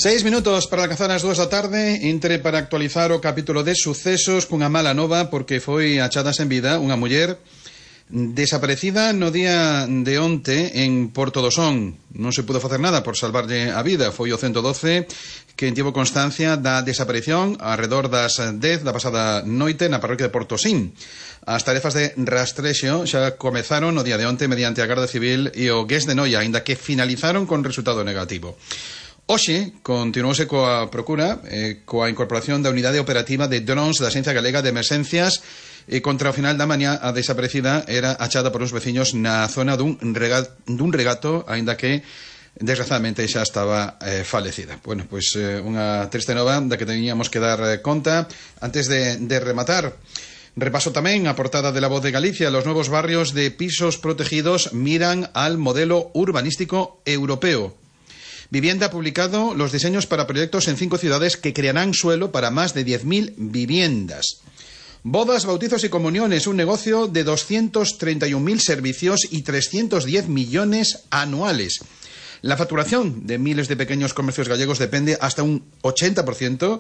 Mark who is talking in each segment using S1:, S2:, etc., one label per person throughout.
S1: 6 minutos para alcanzar as 2 da tarde. Entre para actualizar o capítulo de sucesos cunha mala nova, porque foi achada sen vida unha muller desaparecida no día de onte en Porto do Son. Non se pudo facer nada por salvarlle a vida. Foi o 112 quen tivo constancia da desaparición arredor das 10 da pasada noite na parroquia de Portosín. As tarefas de rastrexo xa comezaron no día de onte mediante a Garda Civil e o GES de Noia, aínda que finalizaron con resultado negativo. Hoxe continuouse coa procura coa incorporación da unidade operativa de drones da Axencia Galega de Emerxencias e contra o final da mañá a desaparecida era achada por uns veciños na zona dun regato, aínda que desgraciadamente xa estaba falecida. Bueno, pois unha triste nova da que teníamos que dar conta antes de rematar. Repaso tamén a portada de La Voz de Galicia. Los nuevos barrios de pisos protegidos miran al modelo urbanístico europeo. Vivienda ha publicado los diseños para proyectos en 5 ciudades que crearán suelo para más de 10.000 viviendas. Bodas, bautizos y comuniones, un negocio de 231.000 servicios y 310 millones anuales. La facturación de miles de pequeños comercios gallegos depende hasta un 80%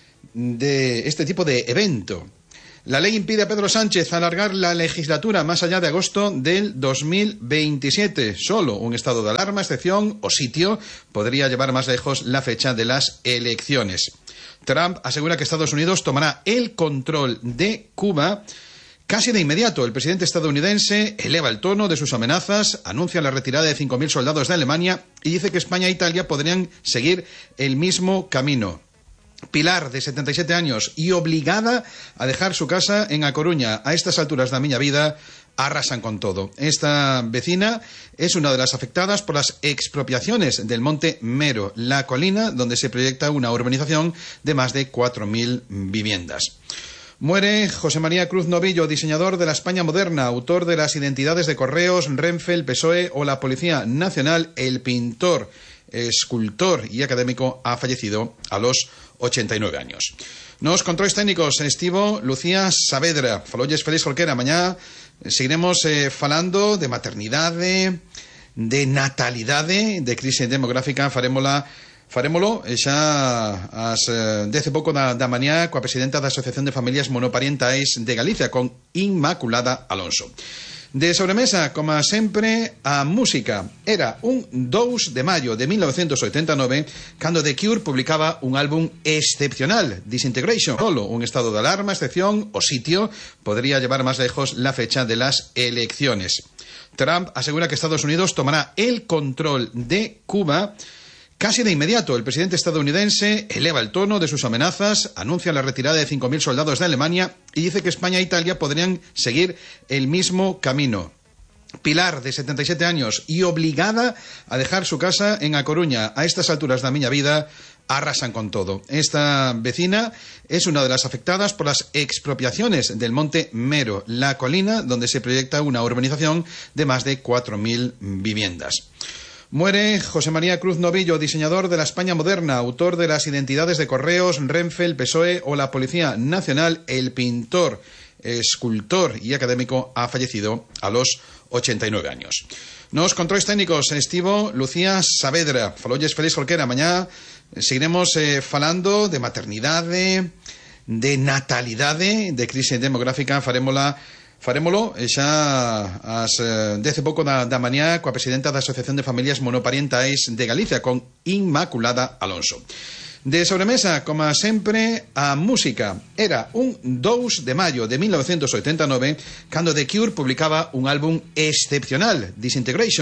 S1: de este tipo de evento. La ley impide a Pedro Sánchez alargar la legislatura más allá de agosto del 2027. Solo un estado de alarma, excepción o sitio podría llevar más lejos la fecha de las elecciones. Trump asegura que Estados Unidos tomará el control de Cuba casi de inmediato. El presidente estadounidense eleva el tono de sus amenazas, anuncia la retirada de 5.000 soldados de Alemania y dice que España e Italia podrían seguir el mismo camino. Pilar, de 77 años y obligada a dejar su casa en A Coruña. A estas alturas da miña vida arrasan con todo. Esta vecina es una de las afectadas por las expropiaciones del Monte Mero, la colina donde se proyecta una urbanización de más de 4.000 viviendas. Muere José María Cruz Novillo, diseñador de la España moderna, autor de las identidades de Correos, Renfe, el PSOE o la Policía Nacional. El pintor, escultor y académico ha fallecido a los 89 años. Nos controles técnicos estivo Lucía Saavedra. Falolles Félix Jorquera. Mañá seguiremos falando de maternidade, de natalidade, de crise demográfica. Farémolo xa ás 10:pouco da mañá coa presidenta da Asociación de Familias Monoparentais de Galicia, con Inmaculada Alonso. De sobremesa, como sempre, a música. Era un 2 de maio de 1989 cando The Cure publicaba un álbum excepcional, Disintegration. Solo un estado de alarma, excepción o sitio podría llevar más lejos la fecha de las elecciones. Trump asegura que Estados Unidos tomará el control de Cuba casi de inmediato. El presidente estadounidense eleva el tono de sus amenazas, anuncia la retirada de 5.000 soldados de Alemania y dice que España e Italia podrían seguir el mismo camino. Pilar, de 77 años y obligada a dejar su casa en A Coruña. A estas alturas da miña vida arrasan con todo. Esta vecina es una de las afectadas por las expropiaciones del Monte Mero, la colina donde se proyecta una urbanización de más de 4.000 viviendas. Muere José María Cruz Novillo, diseñador de la España moderna, autor de las identidades de Correos, Renfe, el PSOE o la Policía Nacional. El pintor, escultor y académico ha fallecido a los 89 años. Nos controles técnicos estivo Lucía Saavedra. Falolles Félix Jorquera. Mañá seguiremos falando de maternidade, de natalidade, de crise demográfica. Farémolo xa ás 10:pouco da mañá coa presidenta da Asociación de Familias Monoparentais de Galicia, con Inmaculada Alonso. De sobremesa, como sempre, a música. Era un 2 de maio de 1989 cando The Cure publicaba un álbum excepcional, Disintegration.